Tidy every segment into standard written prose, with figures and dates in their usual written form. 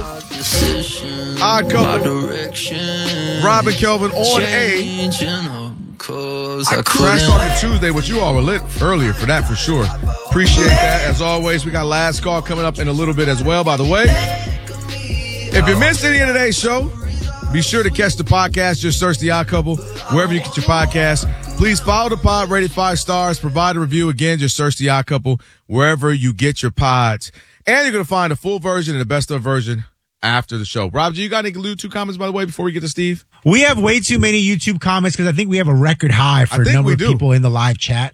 Odd Couple. Rob and Kelvin on A. Trash Talking Tuesday, which you all were lit earlier for that for sure. Appreciate that. As always, we got last call coming up in a little bit as well, by the way. If you missed any of today's show, be sure to catch the podcast. Just search The Odd Couple wherever you get your podcast. Please follow the pod, rate it 5 stars, provide a review. Again, just search The Odd Couple wherever you get your pods. And you're going to find a full version and the best of version after the show. Rob, do you got any YouTube comments, by the way, before we get to Steve? We have way too many YouTube comments because I think we have a record high for a number of people in the live chat.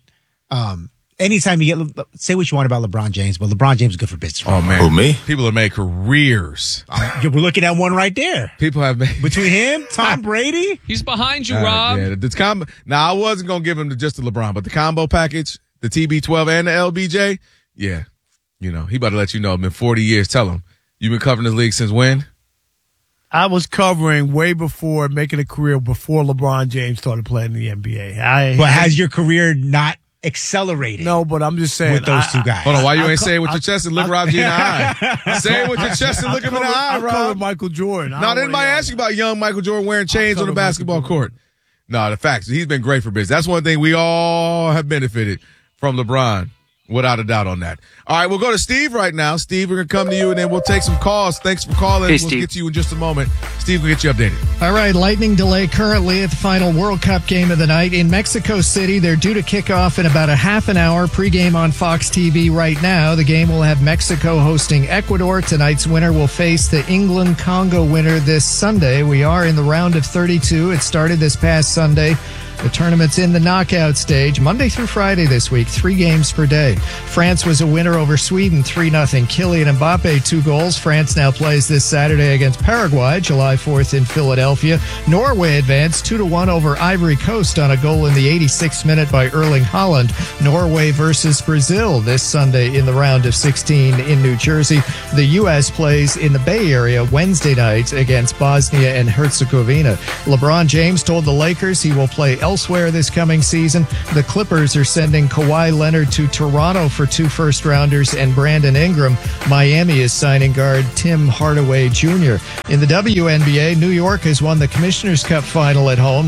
Anytime you get, say what you want about LeBron James, but LeBron James is good for business. Oh, man. Who, me? People have made careers. We're looking at one right there. People have made. Between him, Tom Brady. He's behind you, Rob. Yeah, now, I wasn't going to give him just the LeBron, but the combo package, the TB12 and the LBJ, yeah. You know, he about to let you know. It's been 40 years. Tell him. You've been covering this league since when? I was covering way before, making a career before LeBron James started playing in the NBA. But has your career not accelerated? No, but I'm just saying. With those two guys. Hold on, why you ain't saying it with your chest and look Rob G in the eye? Say it with your chest and look him in the eye, Rob. Michael Jordan. No, anybody ask you about young Michael Jordan wearing chains on the basketball court? No, the facts. He's been great for business. That's one thing we all have benefited from LeBron. Without a doubt on that. All right, we'll go to Steve right now. Steve, we're going to come to you, and then we'll take some calls. Thanks for calling. Hey, we'll get to you in just a moment. Steve, we'll get you updated. All right, lightning delay currently at the final World Cup game of the night. In Mexico City, they're due to kick off in about a half an hour. Pregame on Fox TV right now. The game will have Mexico hosting Ecuador. Tonight's winner will face the England-Congo winner this Sunday. We are in the round of 32. It started this past Sunday. The tournament's in the knockout stage, Monday through Friday this week, 3 games per day. France was a winner over Sweden, 3-0. Kylian Mbappe, 2 goals. France now plays this Saturday against Paraguay, July 4th in Philadelphia. Norway advanced 2-1 over Ivory Coast on a goal in the 86th minute by Erling Haaland. Norway versus Brazil this Sunday in the round of 16 in New Jersey. The U.S. plays in the Bay Area Wednesday night against Bosnia and Herzegovina. LeBron James told the Lakers he will play elsewhere this coming season. The Clippers are sending Kawhi Leonard to Toronto for 2 first-rounders and Brandon Ingram. Miami is signing guard Tim Hardaway Jr. In the WNBA, New York has won the Commissioner's Cup final at home,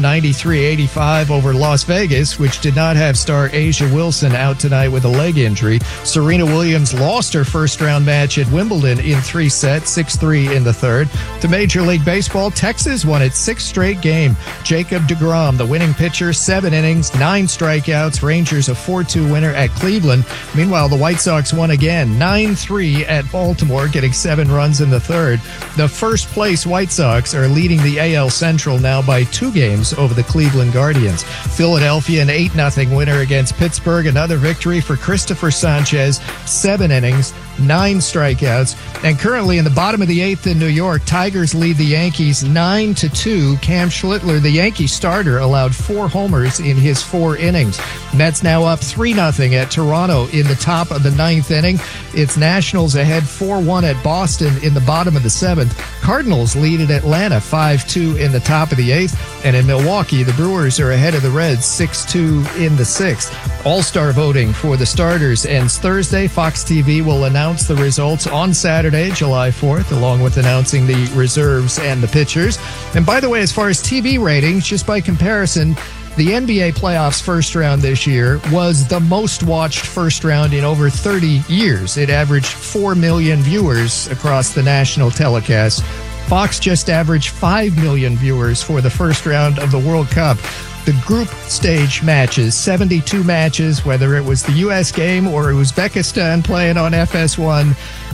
93-85 over Las Vegas, which did not have star A'ja Wilson out tonight with a leg injury. Serena Williams lost her first-round match at Wimbledon in 3 sets, 6-3 in the third. To Major League Baseball, Texas won its 6th straight game. Jacob deGrom, the winning pitcher, 7 innings, 9 strikeouts. Rangers a 4-2 winner at Cleveland. Meanwhile, the White Sox won again, 9-3 at Baltimore, getting 7 runs in the third. The first place White Sox are leading the AL Central now by 2 games over the Cleveland Guardians. Philadelphia an 8-0 winner against Pittsburgh. Another victory for Christopher Sanchez, 7 innings, 9 strikeouts. And currently in the bottom of the 8th in New York, Tigers lead the Yankees 9-2. Cam Schlittler, the Yankee starter, allowed 4 homers in his 4 innings. Mets now up 3-0 at Toronto in the top of the 9th inning. It's Nationals ahead 4-1 at Boston in the bottom of the 7th. Cardinals lead at Atlanta 5-2 in the top of the 8th. And in Milwaukee, the Brewers are ahead of the Reds 6-2 in the 6th. All-star voting for the starters ends Thursday. Fox TV will announce the results on Saturday, July 4th, along with announcing the reserves and the pitchers. And by the way, as far as TV ratings, just by comparison, the NBA playoffs first round this year was the most watched first round in over 30 years. It averaged 4 million viewers across the national telecast. Fox just averaged 5 million viewers for the first round of the World Cup. The group stage matches, 72 matches, whether it was the U.S. game or Uzbekistan playing on FS1,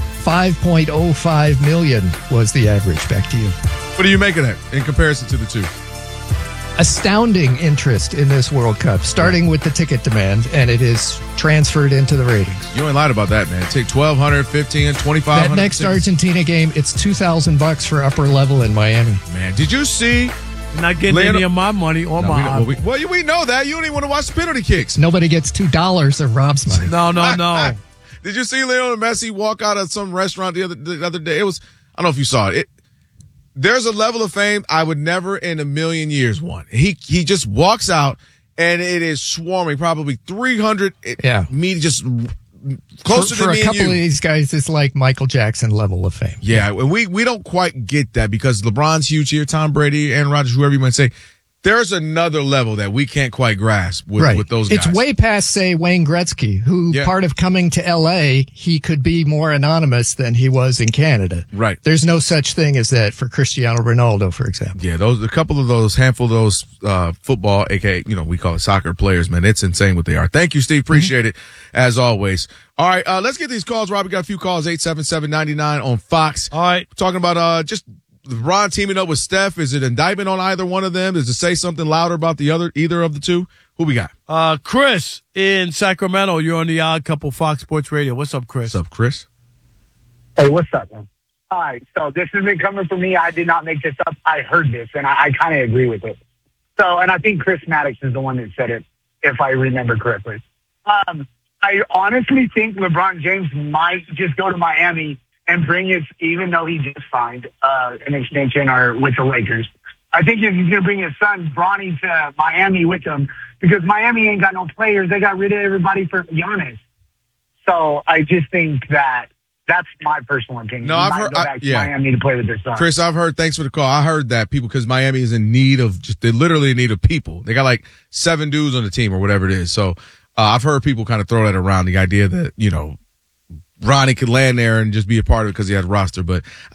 5.05 million was the average. Back to you. What do you make of that in comparison to the two? Astounding interest in this World Cup, starting with the ticket demand, and it is transferred into the ratings. You ain't lied about that, man. Take 1,200, 1,500, 2,500. That next Argentina game, it's $2,000 for upper level in Miami. Man, did you see? Not getting any of my money or my. We know that. You don't even want to watch the penalty kicks. Nobody gets $2 of Rob's money. No. Did you see Lionel Messi walk out of some restaurant the other day? It was, I don't know if you saw it. There's a level of fame I would never in a million years want. He just walks out and it is swarming, probably 300 media just closer for to me a couple and you. of these guys, it's like Michael Jackson level of fame. Yeah, we don't quite get that because LeBron's huge here, Tom Brady, Aaron Rodgers, whoever you might say. There's another level that we can't quite grasp with those guys. It's way past, say, Wayne Gretzky, who part of coming to L.A., he could be more anonymous than he was in Canada. Right. There's no such thing as that for Cristiano Ronaldo, for example. Yeah, handful of those football, aka, we call it soccer players, man. It's insane what they are. Thank you, Steve. Appreciate it, as always. All right, let's get these calls, Rob. We got a few calls, 877-99 on Fox. All right. Talking about just LeBron teaming up with Steph. Is it indictment on either one of them? Does it say something louder about either of the two? Who we got? Chris in Sacramento. You're on the Odd Couple Fox Sports Radio. What's up, Chris? What's up, Chris? Hey, what's up, man? All right, so this isn't coming from me. I did not make this up. I heard this, and I kind of agree with it. So, and I think Chris Maddox is the one that said it, if I remember correctly. I honestly think LeBron James might just go to Miami and bring his, even though he just signed an extension or with the Lakers. I think if he's going to bring his son, Bronny, to Miami with him, because Miami ain't got no players. They got rid of everybody for Giannis. So I just think that's my personal opinion. No, I've heard, Miami to play with their son. Chris, I've heard, thanks for the call. I heard that people, because Miami is in need of they're literally in need of people. They got like 7 dudes on the team or whatever it is. So I've heard people kind of throw that around, the idea that, Ronnie could land there and just be a part of it because he had a roster. But I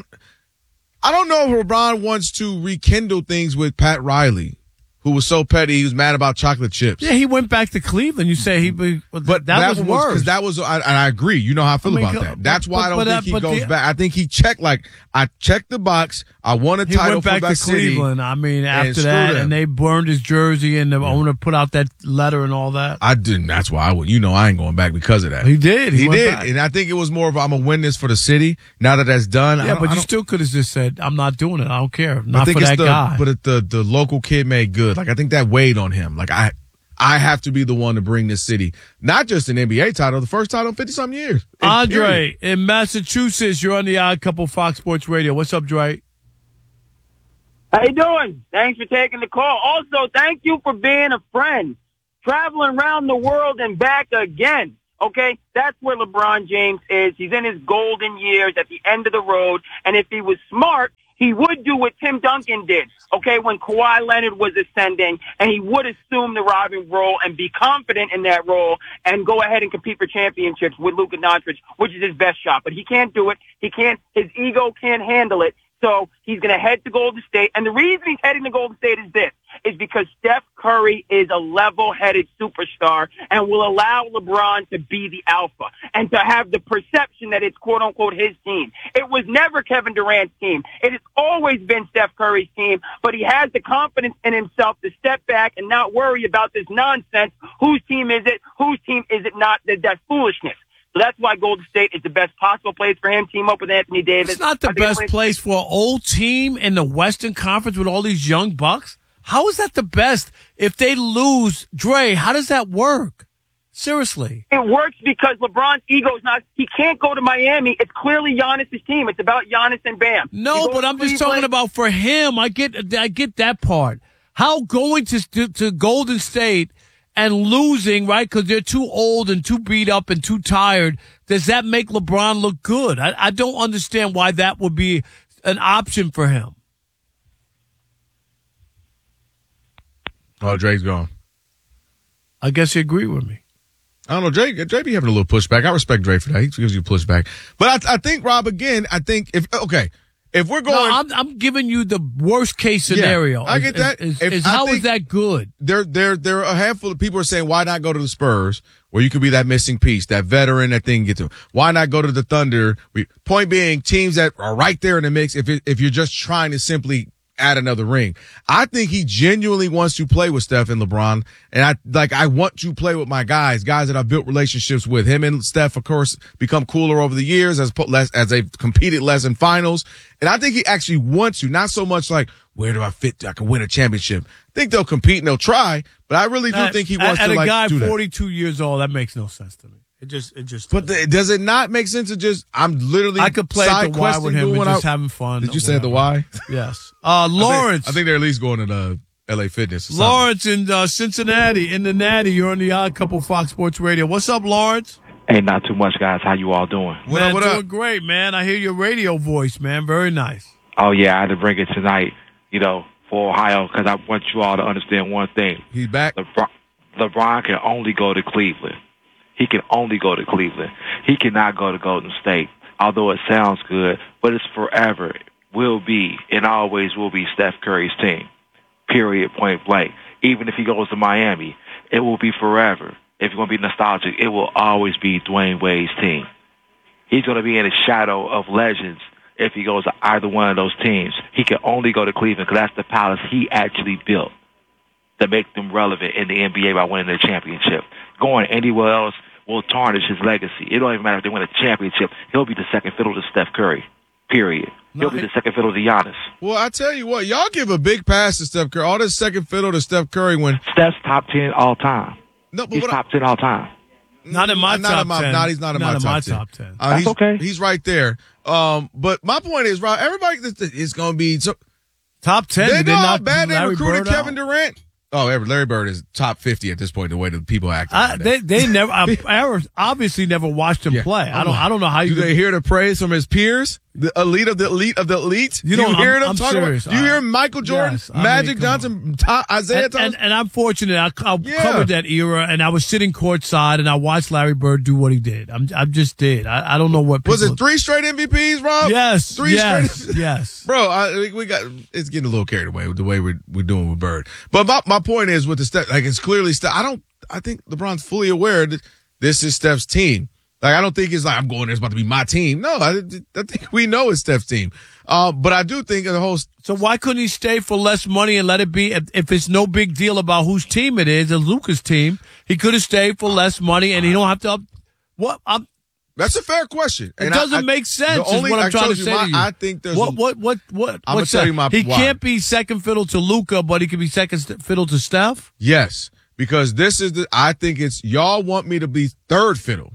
don't know if LeBron wants to rekindle things with Pat Riley, who was so petty. He was mad about chocolate chips. Yeah, he went back to Cleveland. You say but that was worse. Because that was, and I agree. You know how I feel about that. That's why I don't think he goes back. I think he checked, I checked the box. I won a title for that city. He went back to Cleveland. After that, and they burned his jersey, and the owner put out that letter and all that. I didn't. That's why I ain't going back because of that. He did. He did. Back. And I think it was more of, I'm going to win this for the city. Now that that's done. Yeah, but you still could have just said, I'm not doing it. I don't care. Not for that guy. But the local kid made good. I think that weighed on him. I have to be the one to bring this city, not just an NBA title, the first title in 50-something years. Andre in Massachusetts, you're on the Odd Couple Fox Sports Radio. What's up, Dre? How you doing? Thanks for taking the call. Also, thank you for being a friend. Traveling around the world and back again. Okay? That's where LeBron James is. He's in his golden years at the end of the road. And if he was smart, he would do what Tim Duncan did, okay, when Kawhi Leonard was ascending, and he would assume the rival role and be confident in that role and go ahead and compete for championships with Luka Doncic, which is his best shot. But he can't do it. His ego can't handle it. So he's going to head to Golden State. And the reason he's heading to Golden State is because Steph Curry is a level-headed superstar and will allow LeBron to be the alpha and to have the perception that it's quote-unquote his team. It was never Kevin Durant's team. It has always been Steph Curry's team, but he has the confidence in himself to step back and not worry about this nonsense. Whose team is it? Whose team is it not? That's foolishness. So that's why Golden State is the best possible place for him. Team up with Anthony Davis. It's not the best place for an old team in the Western Conference with all these young bucks. How is that the best? If they lose, Dre, how does that work? Seriously. It works because LeBron's ego is not, he can't go to Miami. It's clearly Giannis' team. It's about Giannis and Bam. No, but I'm just talking about for him. I get that part. How going to Golden State and losing, right, because they're too old and too beat up and too tired, does that make LeBron look good? I don't understand why that would be an option for him. Oh, Drake's gone. I guess you agree with me. I don't know, Drake be having a little pushback. I respect Drake for that. He gives you pushback. But I think, Rob, again, if we're going, no, I'm giving you the worst case scenario. Yeah, I get that. How is that good? There are a handful of people are saying, why not go to the Spurs, where you could be that missing piece, that veteran that thing get to? Why not go to the Thunder? Point being, teams that are right there in the mix. If you're just trying to simply add another ring, I think he genuinely wants to play with Steph and LeBron, and I want to play with my guys that I've built relationships with. Him and Steph, of course, become cooler over the years as they've competed less in finals, and I think he actually wants to. Not so much like, where do I fit? I can win a championship. I think they'll compete and they'll try, but I really do think he wants to do that. At a guy 42 years old, that makes no sense to me. It just. But does it not make sense to just? I'm literally. I could play at the Y with him and just having fun. Did you say at the Y? Yes. Lawrence. I think they're at least going to the LA Fitness. Lawrence in Cincinnati, in the Natty. You're on the Odd Couple Fox Sports Radio. What's up, Lawrence? Hey, not too much, guys. How you all doing? What doing great, man. I hear your radio voice, man. Very nice. Oh, yeah, I had to bring it tonight, for Ohio, because I want you all to understand one thing. He's back. LeBron can only go to Cleveland. He can only go to Cleveland. He cannot go to Golden State, although it sounds good, but it's forever, will be, and always will be Steph Curry's team, period, point blank. Even if he goes to Miami, it will be forever. If you're going to be nostalgic, it will always be Dwayne Wade's team. He's going to be in the shadow of legends if he goes to either one of those teams. He can only go to Cleveland because that's the palace he actually built to make them relevant in the NBA by winning the championship. Going anywhere else will tarnish his legacy. It don't even matter if they win a championship. He'll be the second fiddle to Steph Curry, period. He'll be the second fiddle to Giannis. Well, I tell you what, y'all give a big pass to Steph Curry. All this second fiddle to Steph Curry when Steph's top 10 all time. No, but he's top 10 all time. Not in my top 10. He's not in my top 10. That's okay. He's right there. But my point is, Rob, everybody is going to be top 10. They know how bad they Larry recruited Bird Kevin Durant. Oh, Larry Bird is top 50 at this point. The way that people act. They never. I obviously never watched him play. I don't know how you. Do they hear the praise from his peers? The elite of the elite of the elite. You hear them I'm talking serious. about? You hear Michael Jordan, yes, Magic Johnson, Isaiah Thomas. And I'm fortunate. I covered that era, and I was sitting courtside, and I watched Larry Bird do what he did. I just did. I don't know what. Was it 3 straight MVPs, Rob? Yes. 3 straight. Yes. Bro, it's getting a little carried away with the way we're doing with Bird. But my point is with the Steph, like it's clearly Steph. I think LeBron's fully aware that this is Steph's team. Like, I don't think it's like, I'm going there, it's about to be my team. No, I think we know it's Steph's team. But I do think the whole. So why couldn't he stay for less money and let it be? If it's no big deal about whose team it is, it's Luka's team, he could have stayed for less money and he don't have to. That's a fair question. It doesn't make sense. Is what I'm trying to say to you. I think there's what. I'm gonna tell you my. He can't be second fiddle to Luka, but he can be second fiddle to Steph. Yes, because I think it's y'all want me to be third fiddle.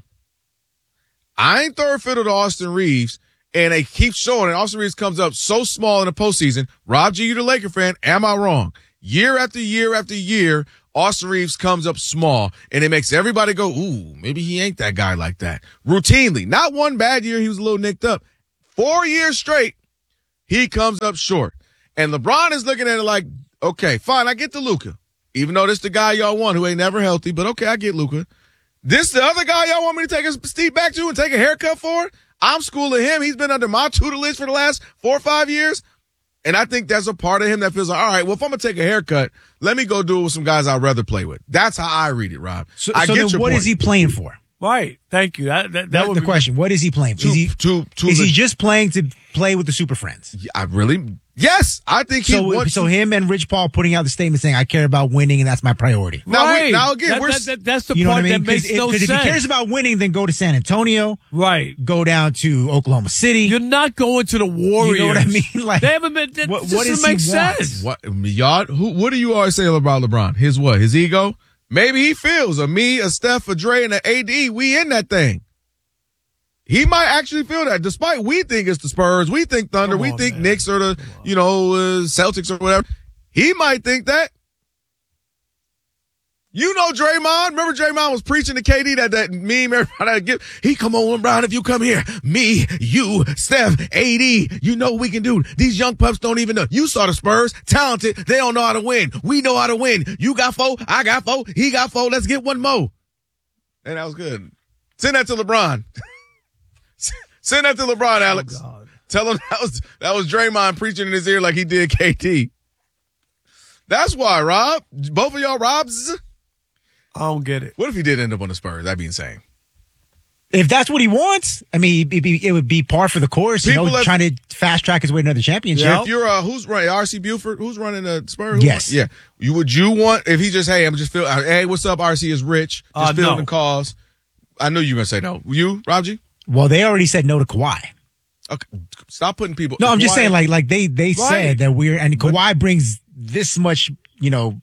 I ain't third fiddle to Austin Reeves, and they keep showing it. Austin Reeves comes up so small in the postseason. Rob G, you the Laker fan. Am I wrong? Year after year after year, Austin Reeves comes up small, and it makes everybody go, ooh, maybe he ain't that guy like that. Routinely. Not one bad year he was a little nicked up. 4 years straight, he comes up short. And LeBron is looking at it like, okay, fine, I get the Luka. Even though this the guy y'all want who ain't never healthy, but okay, I get Luka. This the other guy y'all want me to take a seat back to and take a haircut for? I'm schooling him. He's been under my tutelage for the last 4 or 5 years. And I think that's a part of him that feels like, all right, well, if I'm going to take a haircut, let me go do it with some guys I'd rather play with. That's how I read it, Rob. So then what is he playing for? Right. Thank you. That was the question. What is he playing for? Is he just playing to play with the Super Friends? Yes, I think he wants. So him and Rich Paul putting out the statement saying, "I care about winning, and that's my priority." Now again, that's the part that makes no sense. Because if he cares about winning, then go to San Antonio. Right. Go down to Oklahoma City. You're not going to the Warriors. You know what I mean? Like, they haven't been. What doesn't make sense. What do you always say about LeBron? His what? His ego? Maybe he feels a Steph, a Dre, and a AD. We in that thing. He might actually feel that, despite we think it's the Spurs, we think Thunder, we think Knicks or the, Celtics or whatever. He might think that. You know Draymond. Remember Draymond was preaching to KD that meme everybody give. He come on, Brown, if you come here. Me, you, Steph, AD. You know what we can do. These young pups don't even know. You saw the Spurs. Talented. They don't know how to win. We know how to win. You got 4. I got 4. He got 4. Let's get one more. And that was good. Send that to LeBron. Send that to LeBron, Alex. Oh, Tell him that was Draymond preaching in his ear like he did KD. That's why, Rob. Both of y'all Robs. I don't get it. What if he did end up on the Spurs? That'd be insane. If that's what he wants, I mean, it would be par for the course, trying to fast track his way to another championship. Yeah. If you're who's running RC Buford? Who's running the Spurs? Yes. Yeah. Would you want if he just hey what's up RC is Rich just fielding calls? I knew you were gonna say no. You, Rob G? Well, they already said no to Kawhi. Okay, stop putting people. No, I'm just saying, like they said that and Kawhi brings this much,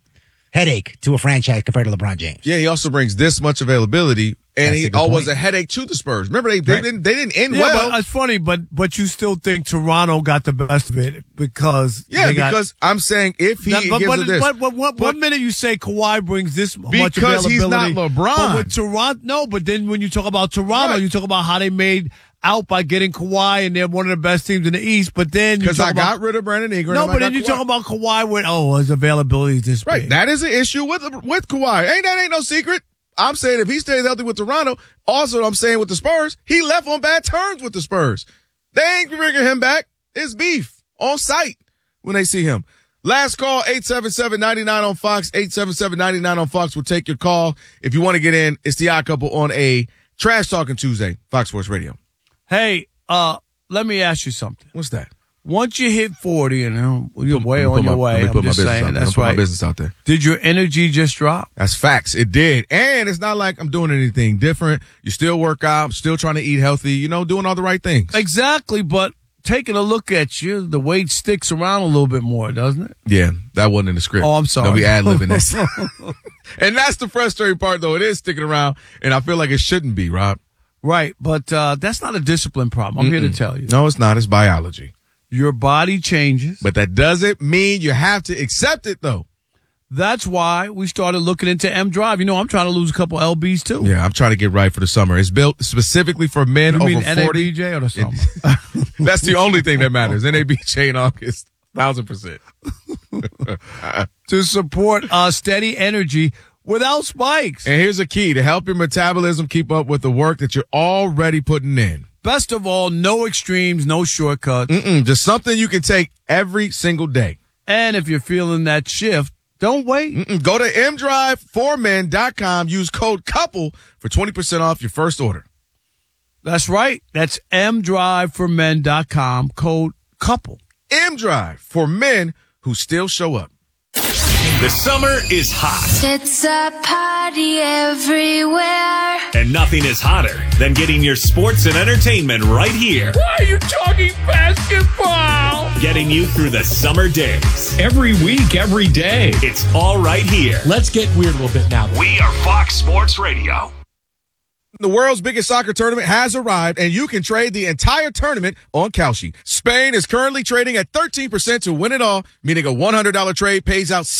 headache to a franchise compared to LeBron James. Yeah, he also brings this much availability, and he was a headache to the Spurs. Remember, they didn't end well. But it's funny, but you still think Toronto got the best of it because because I'm saying if he gives this. But one minute you say Kawhi brings this much availability. Because he's not LeBron. But with Toronto, but then when you talk about Toronto, you talk about how they made out by getting Kawhi, and they're one of the best teams in the East. But then because I got rid of Brandon Ingram. No, but then you talk about Kawhi with his availability is this big. That is an issue with Kawhi. Ain't no secret. I'm saying if he stays healthy with Toronto, also I'm saying with the Spurs, he left on bad terms with the Spurs. They ain't bringing him back. It's beef on site when they see him. Last call, 877-99 on Fox. 877-99 on Fox. We'll take your call. If you want to get in, it's the Odd Couple on a Trash Talking Tuesday, Fox Sports Radio. Hey, let me ask you something. What's that? Once you hit 40 and you're way on your way, I'm just saying, that's right. My business out there. Did your energy just drop? That's facts. It did. And it's not like I'm doing anything different. You still work out, still trying to eat healthy, doing all the right things. Exactly, but taking a look at you, the weight sticks around a little bit more, doesn't it? Yeah, that wasn't in the script. Oh, I'm sorry. They'll be ad-libbing this. And that's the frustrating part, though. It is sticking around, and I feel like it shouldn't be, Rob. Right, but that's not a discipline problem. I'm here to tell you. No, it's not. It's biology. Your body changes. But that doesn't mean you have to accept it, though. That's why we started looking into M Drive. I'm trying to lose a couple LBs, too. Yeah, I'm trying to get right for the summer. It's built specifically for men over 40. NABJ or the summer? That's the only thing that matters. NABJ in August, 1,000%. To support steady energy without spikes. And here's a key to help your metabolism keep up with the work that you're already putting in. Best of all, no extremes, no shortcuts. Just something you can take every single day. And if you're feeling that shift, don't wait. Go to mdriveformen.com. Use code COUPLE for 20% off your first order. That's right. That's mdriveformen.com. Code COUPLE. mDrive for men who still show up. The summer is hot. It's a party everywhere. And nothing is hotter than getting your sports and entertainment right here. Why are you talking basketball? Getting you through the summer days. Every week, every day. It's all right here. Let's get weird a little bit now. We are Fox Sports Radio. The world's biggest soccer tournament has arrived, and you can trade the entire tournament on Kalshi. Spain is currently trading at 13% to win it all, meaning a $100 trade pays out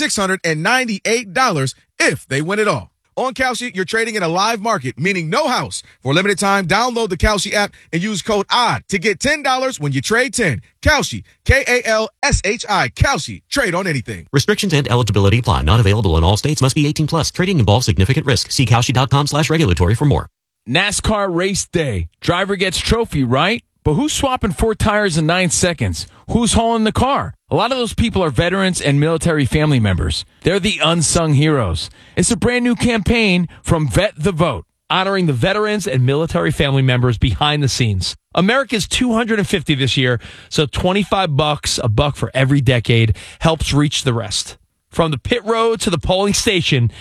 $698 if they win it all. On Kalshi, you're trading in a live market, meaning no house. For a limited time, download the Kalshi app and use code ODD to get $10 when you trade 10. Kalshi, K-A-L-S-H-I, Kalshi. Trade on anything. Restrictions and eligibility apply. Not available in all states. Must be 18 plus. Trading involves significant risk. See Kalshi.com/regulatory for more. NASCAR race day. Driver gets trophy, right? But who's swapping 4 tires in 9 seconds? Who's hauling the car? A lot of those people are veterans and military family members. They're the unsung heroes. It's a brand new campaign from Vet the Vote, honoring the veterans and military family members behind the scenes. America's 250 this year, so $25, a buck for every decade, helps reach the rest. From the pit road to the polling station,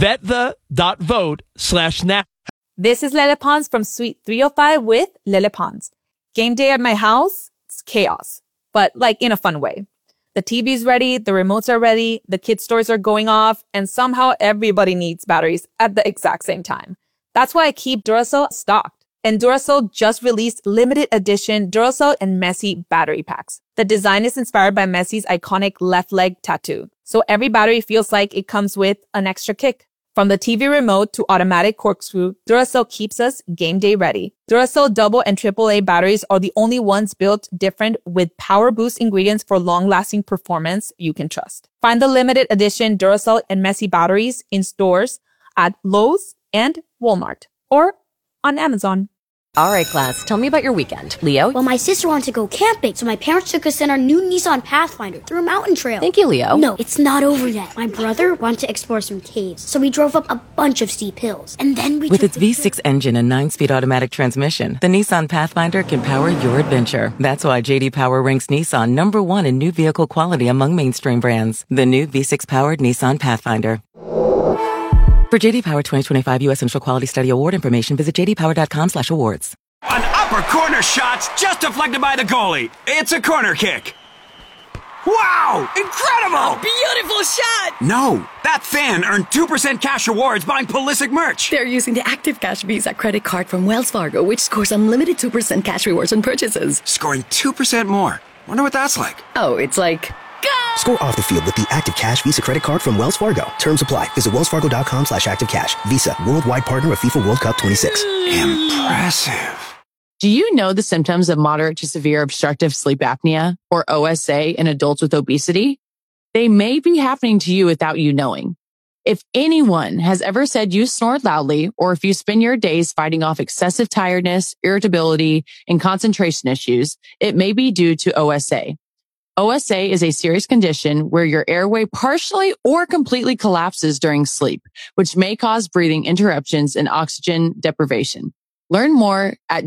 vetThe.vote/NASCAR. This is Lele Pons from Suite 305 with Lele Pons. Game day at my house, it's chaos, but like in a fun way. The TV's ready, the remotes are ready, the kids' toys are going off, and somehow everybody needs batteries at the exact same time. That's why I keep Duracell stocked. And Duracell just released limited edition Duracell and Messi battery packs. The design is inspired by Messi's iconic left leg tattoo, so every battery feels like it comes with an extra kick. From the TV remote to automatic corkscrew, Duracell keeps us game day ready. Duracell double and AAA batteries are the only ones built different with power boost ingredients for long-lasting performance you can trust. Find the limited edition Duracell and Messi batteries in stores at Lowe's and Walmart or on Amazon. All right, class, tell me about your weekend. Leo? Well, my sister wanted to go camping, so my parents took us in our new Nissan Pathfinder through a mountain trail. Thank you, Leo. No, it's not over yet. My brother wanted to explore some caves, so we drove up a bunch of steep hills. And then we With its V6 engine and 9-speed automatic transmission, the Nissan Pathfinder can power your adventure. That's why J.D. Power ranks Nissan #1 in new vehicle quality among mainstream brands. The new V6-powered Nissan Pathfinder. For J.D. Power 2025 U.S. Central Quality Study Award information, visit jdpower.com/awards. An upper corner shot's just deflected by the goalie. It's a corner kick. Wow! Incredible! Beautiful shot! No, that fan earned 2% cash rewards buying Pulisic merch. They're using the Active Cash Visa credit card from Wells Fargo, which scores unlimited 2% cash rewards on purchases. Scoring 2% more. Wonder what that's like. Oh, it's like... Go! Score off the field with the Active Cash Visa credit card from Wells Fargo. Terms apply. Visit wellsfargo.com/activecash. Visa, worldwide partner of FIFA World Cup 26. Impressive. Do you know the symptoms of moderate to severe obstructive sleep apnea, or OSA, in adults with obesity? They may be happening to you without you knowing. If anyone has ever said you snore loudly, or if you spend your days fighting off excessive tiredness, irritability, and concentration issues, it may be due to OSA. OSA is a serious condition where your airway partially or completely collapses during sleep, which may cause breathing interruptions and oxygen deprivation. Learn more at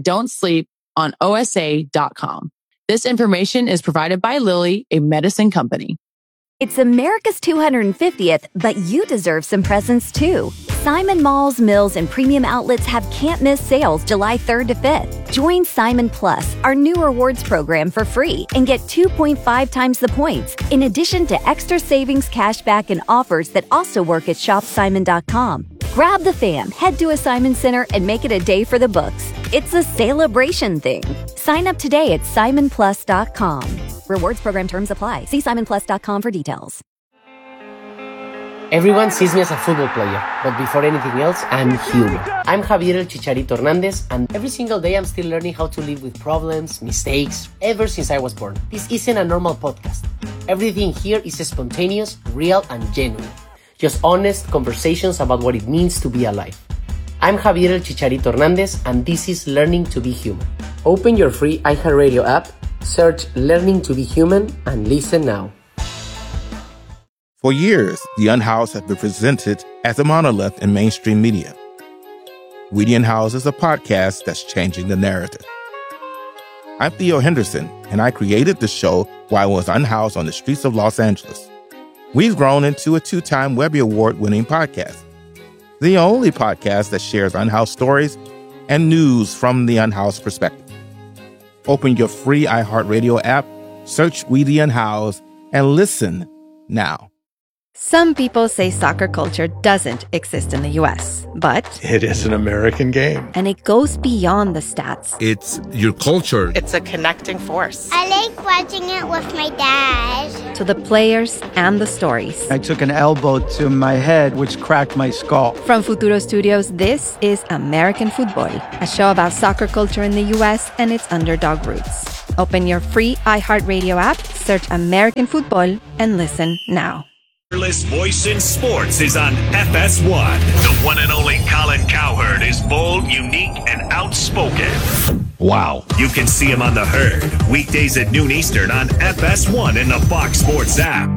don'tsleeponosa.com. This information is provided by Lilly, a medicine company. It's America's 250th, but you deserve some presents too. Simon Malls, Mills, and premium outlets have can't-miss sales July 3rd to 5th. Join Simon Plus, our new rewards program, for free and get 2.5 times the points, in addition to extra savings, cashback, and offers that also work at shopsimon.com. Grab the fam, head to a Simon Center, and make it a day for the books. It's a celebration thing. Sign up today at simonplus.com. Rewards program terms apply. See simonplus.com for details. Everyone sees me as a football player, but before anything else, I'm human. I'm Javier El Chicharito Hernandez, and every single day I'm still learning how to live with problems, mistakes, ever since I was born. This isn't a normal podcast. Everything here is spontaneous, real, and genuine. Just honest conversations about what it means to be alive. I'm Javier El Chicharito Hernandez, and this is Learning to be Human. Open your free iHeartRadio app, search Learning to be Human, and listen now. For years, The Unhoused has been presented as a monolith in mainstream media. We the Unhoused is a podcast that's changing the narrative. I'm Theo Henderson, and I created the show while I was unhoused on the streets of Los Angeles. We've grown into a 2-time Webby Award-winning podcast, the only podcast that shares unhoused stories and news from the unhoused perspective. Open your free iHeartRadio app, search We the Unhoused, and listen now. Some people say soccer culture doesn't exist in the U.S., but it is an American game. And it goes beyond the stats. It's your culture. It's a connecting force. I like watching it with my dad. To the players and the stories. I took an elbow to my head, which cracked my skull. From Futuro Studios, this is American Football, a show about soccer culture in the U.S. and its underdog roots. Open your free iHeartRadio app, search American Football, and listen now. Fearless voice in sports is on FS1. The one and only Colin Cowherd is bold, unique, and outspoken. Wow. You can see him on The Herd, weekdays at noon Eastern on FS1 and the Fox Sports app.